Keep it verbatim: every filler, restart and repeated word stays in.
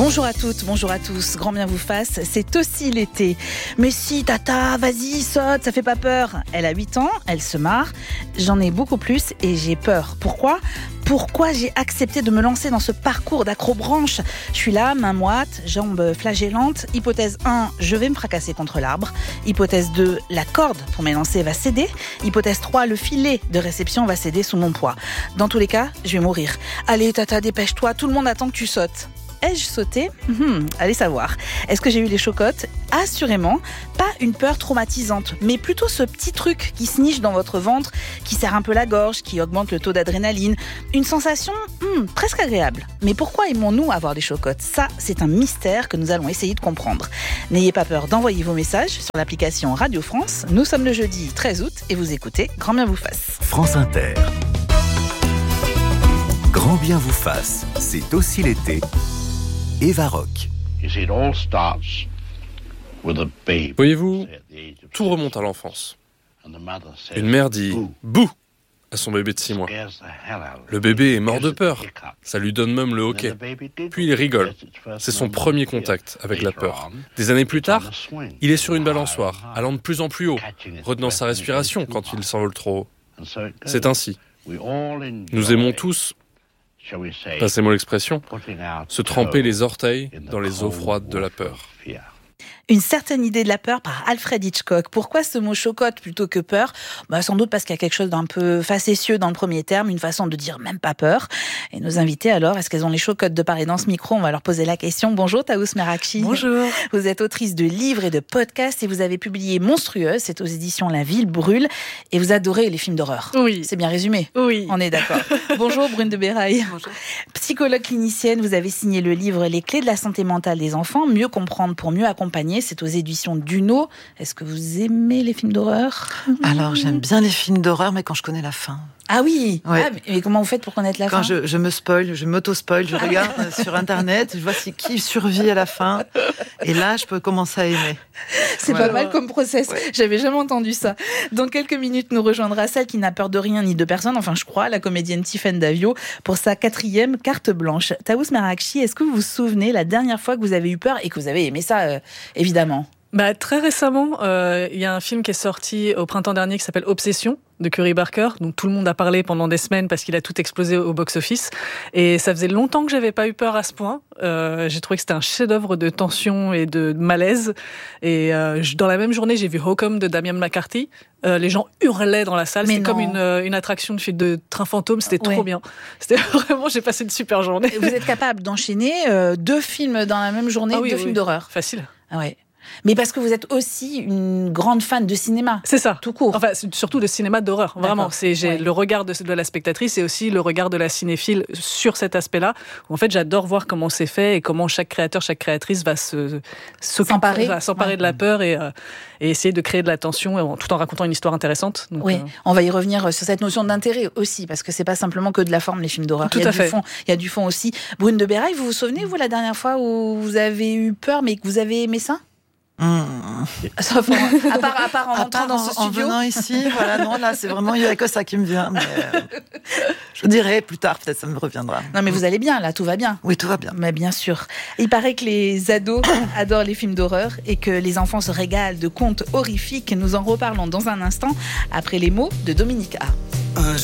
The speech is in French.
Bonjour à toutes, bonjour à tous, grand bien vous fasse, c'est aussi l'été. Mais si, tata, vas-y, saute, ça fait pas peur. Elle a huit ans, elle se marre, j'en ai beaucoup plus et j'ai peur. Pourquoi ? Pourquoi j'ai accepté de me lancer dans ce parcours d'accrobranche ? Je suis là, main moite, jambes flagellantes. Hypothèse un, je vais me fracasser contre l'arbre. Hypothèse deux, la corde pour m'élancer va céder. Hypothèse trois, le filet de réception va céder sous mon poids. Dans tous les cas, je vais mourir. Allez, tata, dépêche-toi, tout le monde attend que tu sautes. Ai-je sauté ? Hum, Allez savoir. Est-ce que j'ai eu les chocottes ? Assurément. Pas une peur traumatisante, mais plutôt ce petit truc qui se niche dans votre ventre, qui serre un peu la gorge, qui augmente le taux d'adrénaline. Une sensation hum, presque agréable. Mais pourquoi aimons-nous avoir des chocottes ? Ça, c'est un mystère que nous allons essayer de comprendre. N'ayez pas peur d'envoyer vos messages sur l'application Radio France. Nous sommes le jeudi treize août et vous écoutez Grand bien vous fasse. France Inter. Grand bien vous fasse, c'est aussi l'été. Eva Rock. Voyez-vous, tout remonte à l'enfance. Une mère dit « bouh » à son bébé de six mois. Le bébé est mort de peur. Ça lui donne même le hoquet. Puis il rigole. C'est son premier contact avec la peur. Des années plus tard, il est sur une balançoire, allant de plus en plus haut, retenant sa respiration quand il s'envole trop haut. C'est ainsi. Nous aimons tous, passez-moi l'expression, se tremper les orteils dans les eaux froides de la peur. Une certaine idée de la peur par Alfred Hitchcock. Pourquoi ce mot chocotte plutôt que peur ? Bah, sans doute parce qu'il y a quelque chose d'un peu facétieux dans le premier terme, une façon de dire même pas peur. Et nos invités alors, est-ce qu'elles ont les chocottes de part et dans ce micro ? On va leur poser la question. Bonjour Taous Merakchi. Bonjour. Vous êtes autrice de livres et de podcasts et vous avez publié Monstrueuse, c'est aux éditions La Ville Brûle. Et vous adorez les films d'horreur. Oui. C'est bien résumé. Oui. On est d'accord. Bonjour Brune de Béraille. Bonjour. Psychologue clinicienne, vous avez signé le livre Les clés de la santé mentale des enfants, mieux comprendre pour mieux accompagner. C'est aux éditions Duno. Est-ce que vous aimez les films d'horreur ? Alors, j'aime bien les films d'horreur, mais quand je connais la fin. Ah oui, Ouais. ah, mais comment vous faites pour connaître la Quand fin ? je, je me spoil, je m'auto-spoil, je regarde sur Internet, je vois si qui survit à la fin. Et là, je peux commencer à aimer. C'est Voilà. pas mal comme process. Ouais. J'avais jamais entendu ça. Dans quelques minutes, nous rejoindra celle qui n'a peur de rien ni de personne, enfin je crois, la comédienne Tiffaine Davio, pour sa quatrième carte blanche. Taous Merakchi, est-ce que vous vous souvenez la dernière fois que vous avez eu peur et que vous avez aimé ça, euh, évidemment ? Bah, très récemment, euh, il y a un film qui est sorti au printemps dernier qui s'appelle Obsession de Curry Barker, dont tout le monde a parlé pendant des semaines parce qu'il a tout explosé au box-office. Et ça faisait longtemps que j'avais pas eu peur à ce point. Euh, j'ai trouvé que c'était un chef-d'œuvre de tension et de malaise. Et euh, dans la même journée, j'ai vu Hokum de Damian McCarthy. Euh, les gens hurlaient dans la salle. Mais c'était non. comme une, une attraction de, de train fantôme. C'était Ouais. trop bien. C'était vraiment, j'ai passé une super journée. Vous êtes capable d'enchaîner euh, deux films dans la même journée, Ah oui, deux oui. films d'horreur. Facile. Ah ouais. Mais parce que vous êtes aussi une grande fan de cinéma. C'est ça. Tout court. Enfin, c'est surtout de cinéma d'horreur. Vraiment, D'accord. c'est j'ai Ouais. le regard de, de la spectatrice et aussi le regard de la cinéphile sur cet aspect-là. Où en fait, j'adore voir comment c'est fait et comment chaque créateur, chaque créatrice va se s'occuper- S'emparer. va s'emparer Ouais. de la peur et, euh, et essayer de créer de la tension en- tout en racontant une histoire intéressante. Donc, Oui, euh, on va y revenir sur cette notion d'intérêt aussi, parce que c'est pas simplement que de la forme les films d'horreur. Tout il y a à du fait. fond. Il y a du fond aussi. Brune de Béraille, vous vous souvenez vous la dernière fois où vous avez eu peur, mais que vous avez aimé ça ? Mmh. Sauf en- à part, à part en À entrant part dans en, ce en studio. venant ici, voilà, non, là, c'est vraiment, il y a que ça qui me vient. Mais euh, je dirais plus tard, peut-être ça me reviendra. Non, mais vous allez bien, là, tout va bien. Oui, tout va bien. Mais bien sûr. Il paraît que les ados adorent les films d'horreur et que les enfants se régalent de contes horrifiques. Nous en reparlons dans un instant après les mots de Dominique A.